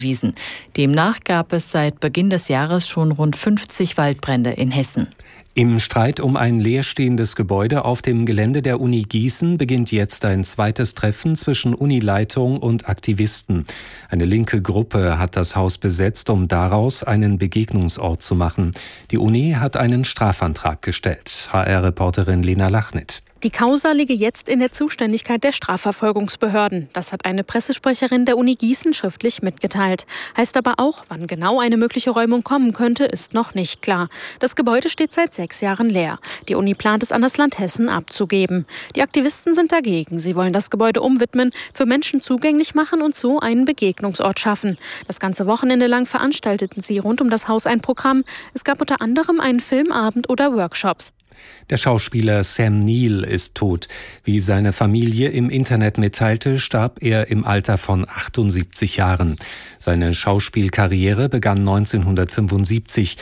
Wiesen. Demnach gab es seit Beginn des Jahres schon rund 50 Waldbrände in Hessen. Im Streit um ein leerstehendes Gebäude auf dem Gelände der Uni Gießen beginnt jetzt ein zweites Treffen zwischen Unileitung und Aktivisten. Eine linke Gruppe hat das Haus besetzt, um daraus einen Begegnungsort zu machen. Die Uni hat einen Strafantrag gestellt. HR-Reporterin Lena Lachnit. Die Causa liege jetzt in der Zuständigkeit der Strafverfolgungsbehörden. Das hat eine Pressesprecherin der Uni Gießen schriftlich mitgeteilt. Heißt aber auch, wann genau eine mögliche Räumung kommen könnte, ist noch nicht klar. Das Gebäude steht seit 6 Jahren leer. Die Uni plant es an das Land Hessen abzugeben. Die Aktivisten sind dagegen. Sie wollen das Gebäude umwidmen, für Menschen zugänglich machen und so einen Begegnungsort schaffen. Das ganze Wochenende lang veranstalteten sie rund um das Haus ein Programm. Es gab unter anderem einen Filmabend oder Workshops. Der Schauspieler Sam Neill ist tot. Wie seine Familie im Internet mitteilte, starb er im Alter von 78 Jahren. Seine Schauspielkarriere begann 1975.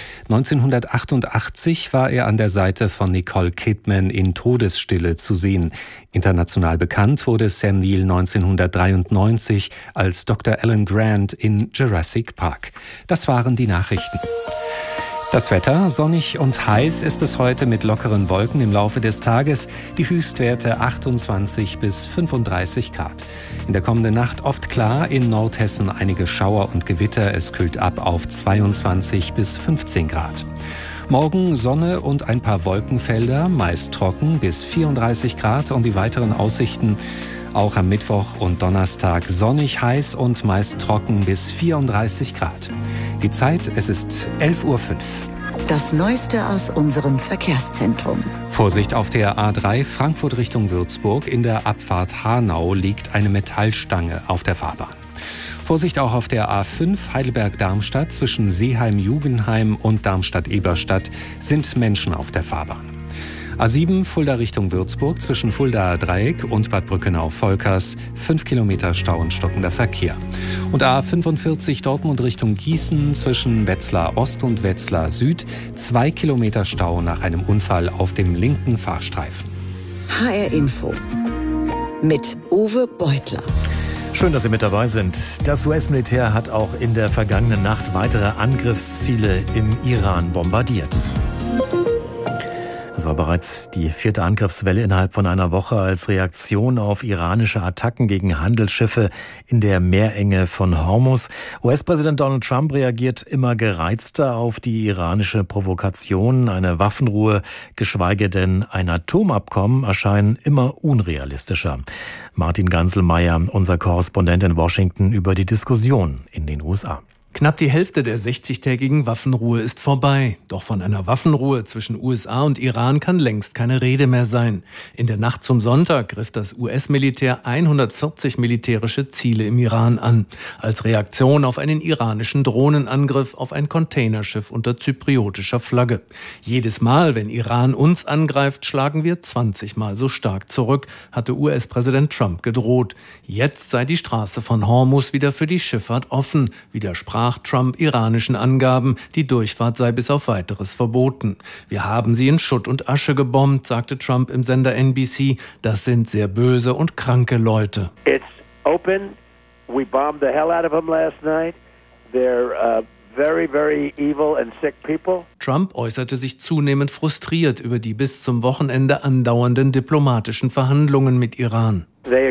1988 war er an der Seite von Nicole Kidman in Todesstille zu sehen. International bekannt wurde Sam Neill 1993 als Dr. Alan Grant in Jurassic Park. Das waren die Nachrichten. Das Wetter, sonnig und heiß ist es heute mit lockeren Wolken im Laufe des Tages. Die Höchstwerte 28 bis 35 Grad. In der kommenden Nacht oft klar, in Nordhessen einige Schauer und Gewitter. Es kühlt ab auf 22 bis 15 Grad. Morgen Sonne und ein paar Wolkenfelder, meist trocken bis 34 Grad und die weiteren Aussichten. Auch am Mittwoch und Donnerstag sonnig, heiß und meist trocken bis 34 Grad. Die Zeit, es ist 11:05 Uhr. Das Neueste aus unserem Verkehrszentrum. Vorsicht auf der A3 Frankfurt Richtung Würzburg. In der Abfahrt Hanau liegt eine Metallstange auf der Fahrbahn. Vorsicht auch auf der A5 Heidelberg-Darmstadt. Zwischen Seeheim-Jugenheim und Darmstadt-Eberstadt sind Menschen auf der Fahrbahn. A7 Fulda Richtung Würzburg zwischen Fuldaer Dreieck und Bad Brückenau-Volkers 5 Kilometer Stau und stockender Verkehr. Und A45 Dortmund Richtung Gießen zwischen Wetzlar Ost und Wetzlar Süd 2 Kilometer Stau nach einem Unfall auf dem linken Fahrstreifen. HR Info mit Uwe Beutler. Schön, dass Sie mit dabei sind. Das US-Militär hat auch in der vergangenen Nacht weitere Angriffsziele im Iran bombardiert. Es war bereits die 4. Angriffswelle innerhalb von einer Woche als Reaktion auf iranische Attacken gegen Handelsschiffe in der Meerenge von Hormuz. US-Präsident Donald Trump reagiert immer gereizter auf die iranische Provokation. Eine Waffenruhe, geschweige denn ein Atomabkommen, erscheinen immer unrealistischer. Martin Ganselmeier, unser Korrespondent in Washington, über die Diskussion in den USA. Knapp die Hälfte der 60-tägigen Waffenruhe ist vorbei. Doch von einer Waffenruhe zwischen USA und Iran kann längst keine Rede mehr sein. In der Nacht zum Sonntag griff das US-Militär 140 militärische Ziele im Iran an. Als Reaktion auf einen iranischen Drohnenangriff auf ein Containerschiff unter zypriotischer Flagge. Jedes Mal, wenn Iran uns angreift, schlagen wir 20 Mal so stark zurück, hatte US-Präsident Trump gedroht. Jetzt sei die Straße von Hormuz wieder für die Schifffahrt offen, widersprach Trump iranischen Angaben, die Durchfahrt sei bis auf Weiteres verboten. Wir haben sie in Schutt und Asche gebombt, sagte Trump im Sender NBC. Das sind sehr böse und kranke Leute. It's open. We bombed the hell out of them last night. They're very, very evil and sick people. Trump äußerte sich zunehmend frustriert über die bis zum Wochenende andauernden diplomatischen Verhandlungen mit Iran.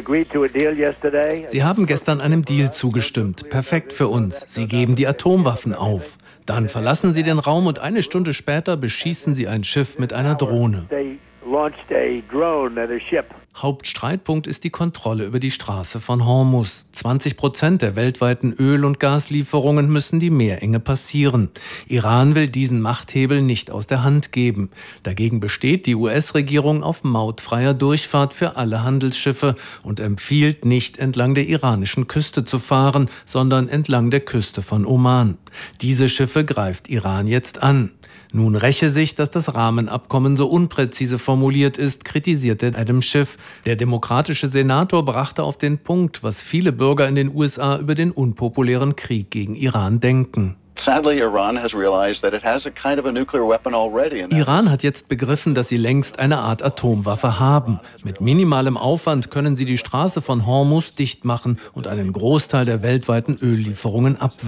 Sie haben gestern einem Deal zugestimmt. Perfekt für uns. Sie geben die Atomwaffen auf. Dann verlassen sie den Raum und eine Stunde später beschießen sie ein Schiff mit einer Drohne. Hauptstreitpunkt ist die Kontrolle über die Straße von Hormuz. 20% der weltweiten Öl- und Gaslieferungen müssen die Meerenge passieren. Iran will diesen Machthebel nicht aus der Hand geben. Dagegen besteht die US-Regierung auf mautfreier Durchfahrt für alle Handelsschiffe und empfiehlt, nicht entlang der iranischen Küste zu fahren, sondern entlang der Küste von Oman. Diese Schiffe greift Iran jetzt an. Nun räche sich, dass das Rahmenabkommen so unpräzise formuliert ist, kritisierte Adam Schiff. Der demokratische Senator brachte auf den Punkt, was viele Bürger in den USA über den unpopulären Krieg gegen Iran denken. Iran hat jetzt begriffen, dass sie längst eine Art Atomwaffe haben. Mit minimalem Aufwand können sie die Straße von Hormuz dicht machen und einen Großteil der weltweiten Öllieferungen abwürgen.